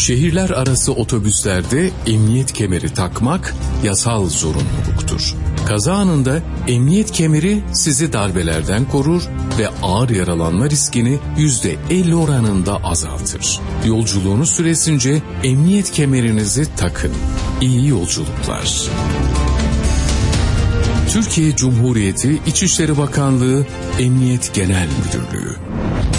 Şehirler arası otobüslerde emniyet kemeri takmak yasal zorunluluktur. Kaza anında emniyet kemeri sizi darbelerden korur ve ağır yaralanma riskini %50 oranında azaltır. Yolculuğunuz süresince emniyet kemerinizi takın. İyi yolculuklar. Türkiye Cumhuriyeti İçişleri Bakanlığı Emniyet Genel Müdürlüğü.